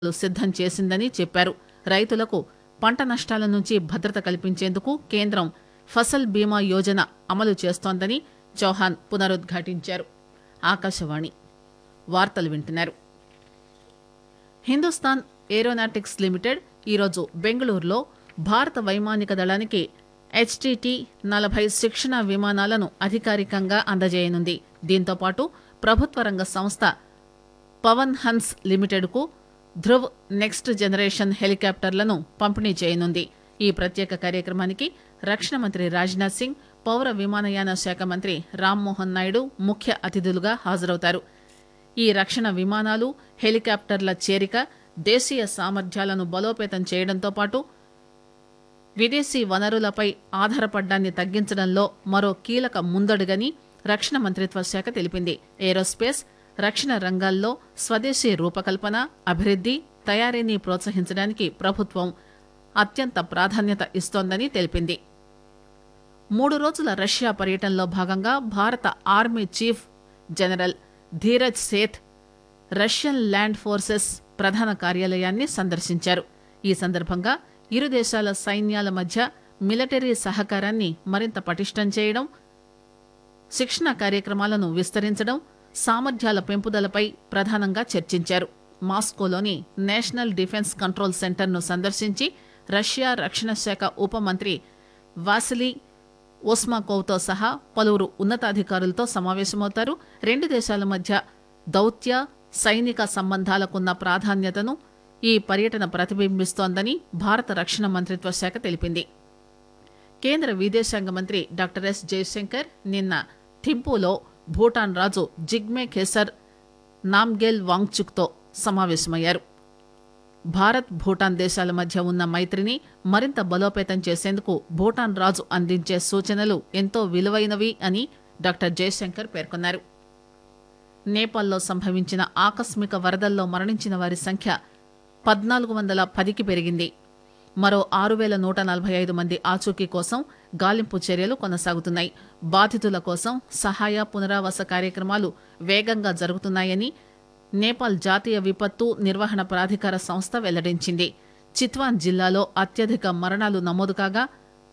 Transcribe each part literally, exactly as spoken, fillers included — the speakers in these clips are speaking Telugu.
సిద్దం చేసిందని చెప్పారు. రైతులకు పంట నష్టాల నుంచి భద్రత కల్పించేందుకు కేంద్రం ఫసల్ బీమా యోజన అమలు చేస్తోందని చౌహాన్ పునరుద్ఘాటించారు. ఆకాశవాణి వార్తలు వింటున్నారు. హిందుస్థాన్ ఏరోనాటిక్స్ లిమిటెడ్ ఈరోజు బెంగళూరులో భారత వైమానిక దళానికి హెచ్టీటీ నలభై శిక్షణ విమానాలను అధికారికంగా అందజేయనుంది. దీంతోపాటు ప్రభుత్వ రంగ సంస్థ పవన్ హన్స్ లిమిటెడ్ కు ధృవ్ నెక్స్ట్ జనరేషన్ హెలికాప్టర్లను పంపిణీ చేయనుంది. ఈ ప్రత్యేక కార్యక్రమానికి రక్షణ మంత్రి రాజ్నాథ్ సింగ్, పౌర విమానయాన శాఖ మంత్రి రామ్మోహన్ నాయుడు ముఖ్య అతిథులుగా హాజరవుతారు. ఈ రక్షణ విమానాలు, హెలికాప్టర్ల చేరిక దేశీయ సామర్థ్యాలను బలోపేతం చేయడంతో పాటు విదేశీ వనరులపై ఆధారపడ్డాన్ని తగ్గించడంలో మరో కీలక ముందడుగని రక్షణ మంత్రిత్వ శాఖ తెలిపింది. ఏరోస్పేస్, రక్షణ రంగాల్లో స్వదేశీ రూపకల్పన, అభివృద్ది, తయారీని ప్రోత్సహించడానికి ప్రభుత్వం అత్యంత ప్రాధాన్యత ఇస్తోందని తెలిపింది. మూడు రోజుల రష్యా పర్యటనలో భాగంగా భారత army chief general Dheeraj Seth Russian land forces ప్రధాన కార్యాలయాన్ని సందర్శించారు. ఈ సందర్భంగా ఇరు దేశాల సైన్యాల మధ్య మిలిటరీ సహకారాన్ని మరింత పటిష్టం చేయడం, శిక్షణ కార్యక్రమాలను విస్తరించడం, సామర్థ్యాల పెంపుదలపై ప్రధానంగా చర్చించారు. మాస్కోలోని నేషనల్ డిఫెన్స్ కంట్రోల్ సెంటర్ను సందర్శించి రష్యా రక్షణ శాఖ ఉప మంత్రి వాసిలీ ఓస్మాకోవ్తో సహా పలువురు ఉన్నతాధికారులతో సమావేశమవుతారు. రెండు దేశాల మధ్య దౌత్య, సైనిక సంబంధాలకున్న ప్రాధాన్యతను ఈ పర్యటన ప్రతిబింబిస్తోందని భారత రక్షణ మంత్రిత్వ శాఖ తెలిపింది. కేంద్ర విదేశాంగ మంత్రి డాక్టర్ ఎస్ జయశంకర్ నిన్న థింపూలో భూటాన్ రాజు జిగ్మే ఖేసర్ నామ్గేల్ వాంగ్చుక్తో సమావేశమయ్యారు. భారత్, భూటాన్ దేశాల మధ్య ఉన్న మైత్రిని మరింత బలోపేతం చేసేందుకు భూటాన్ రాజు అందించే సూచనలు ఎంతో విలువైనవి అని డాక్టర్ జయశంకర్ పేర్కొన్నారు. నేపాల్లో సంభవించిన ఆకస్మిక వరదల్లో మరణించిన వారి సంఖ్య పద్నాలుగు వందల పదికి పెరిగింది. మరో ఆరు వేల నూట నలభై ఐదు మంది ఆచూకీ కోసం గాలింపు చర్యలు కొనసాగుతున్నాయి. బాధితుల కోసం సహాయ, పునరావాస కార్యక్రమాలు వేగంగా జరుగుతున్నాయని నేపాల్ జాతీయ విపత్తు నిర్వహణ ప్రాధికార సంస్థ వెల్లడించింది. చిత్వాన్ జిల్లాలో అత్యధిక మరణాలు నమోదు కాగా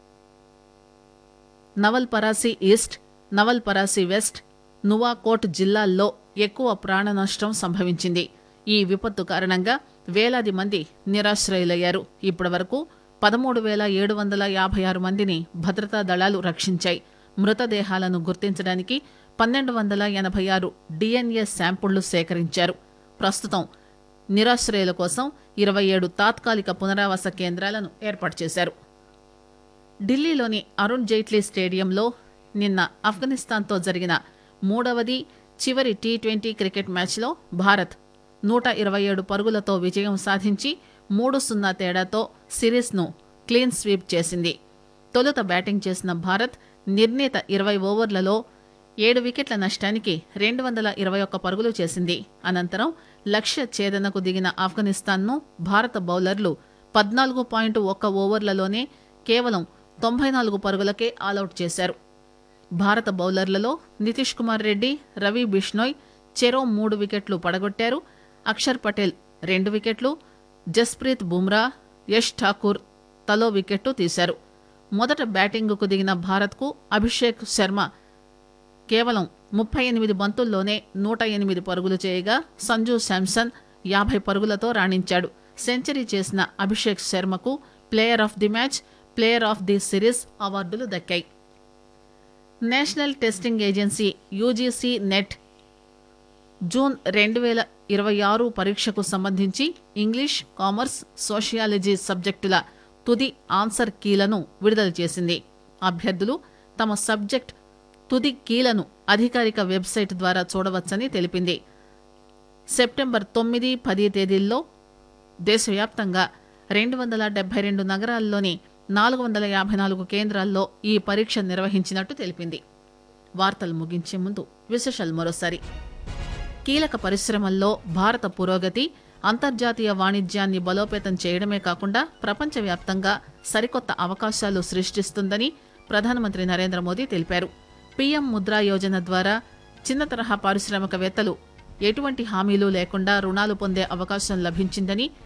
novel Parasi east, novel Parasi west, Nuwakot జిల్లాల్లో ఎక్కువ ప్రాణ నష్టం సంభవించింది. ఈ విపత్తు కారణంగా వేలాది మంది నిరాశ్రయులయ్యారు. ఇప్పటి వరకు పదమూడు వేల ఏడు వందల యాభై ఆరు మందిని భద్రతా దళాలు రక్షించాయి. మృతదేహాలను గుర్తించడానికి పన్నెండు వందల ఎనభై ఆరు డిఎన్ఏ శాంపుళ్లు సేకరించారు. ప్రస్తుతం నిరాశ్రయుల కోసం ఇరవై ఏడు తాత్కాలిక పునరావాస కేంద్రాలను ఏర్పాటు చేశారు. ఢిల్లీలోని అరుణ్ జైట్లీ స్టేడియంలో నిన్న ఆఫ్ఘనిస్తాన్తో జరిగిన మూడవది, చివరి టీ ట్వంటీ క్రికెట్ మ్యాచ్లో భారత్ నూట ఇరవై ఏడు పరుగులతో విజయం సాధించి మూడు సున్నా తేడాతో సిరీస్ను క్లీన్ స్వీప్ చేసింది. తొలుత బ్యాటింగ్ చేసిన భారత్ నిర్ణీత ఇరవై ఓవర్లలో ఏడు వికెట్ల నష్టానికి రెండు వందల ఇరవై ఒక్క పరుగులు చేసింది. అనంతరం లక్ష్య ఛేదనకు దిగిన ఆఫ్ఘనిస్తాన్ను భారత బౌలర్లు పద్నాలుగు పాయింట్ ఒక్క ఓవర్లలోనే కేవలం తొంభై నాలుగు పరుగులకే ఆలౌట్ చేశారు. భారత బౌలర్లలో నితీష్ కుమార్ రెడ్డి, రవి బిష్నోయ్ చెరో మూడు వికెట్లు పడగొట్టారు. అక్షర్ పటేల్ రెండు వికెట్లు, జస్ప్రీత్ బుమ్రా, యష్ ఠాకూర్ తలో వికెట్టు తీశారు. మొదట బ్యాటింగుకు దిగిన భారత్కు అభిషేక్ శర్మ కేవలం ముప్పై ఎనిమిది బంతుల్లోనే నూట ఎనిమిది పరుగులు చేయగా సంజు శాంసన్ యాభై పరుగులతో రాణించాడు. సెంచరీ చేసిన Abhishek శర్మకు player of the match, player of the series అవార్డులు దక్కాయి. National testing agency UGC net June రెండు వేల ఇరవై ఆరు పరీక్షకు సంబంధించి ఇంగ్లీష్, కామర్స్, సోషియాలజీ సబ్జెక్టుల తుది ఆన్సర్ కీలను విడుదల చేసింది. అభ్యర్థులు తమ సబ్జెక్ట్ తుది కీలను అధికారిక వెబ్సైట్ ద్వారా చూడవచ్చని తెలిపింది. సెప్టెంబర్ తొమ్మిది, పది తేదీల్లో దేశవ్యాప్తంగా రెండు వందల డెబ్బై రెండు నగరాల్లోని నాలుగు వందల యాభై నాలుగు కేంద్రాల్లో ఈ పరీక్ష నిర్వహించినట్టు తెలిపింది. వార్తలు ముగించే ముందు విశేషాలు మరోసారి. కీలక పరిశ్రమల్లో భారత పురోగతి అంతర్జాతీయ వాణిజ్యాన్ని బలోపేతం చేయడమే కాకుండా ప్రపంచవ్యాప్తంగా సరికొత్త అవకాశాలు సృష్టిస్తుందని ప్రధానమంత్రి నరేంద్ర మోదీ తెలిపారు. పీఎం ముద్రా యోజన ద్వారా చిన్న తరహా పారిశ్రామికవేత్తలు ఎటువంటి హామీలు లేకుండా రుణాలు పొందే అవకాశం లభించిందని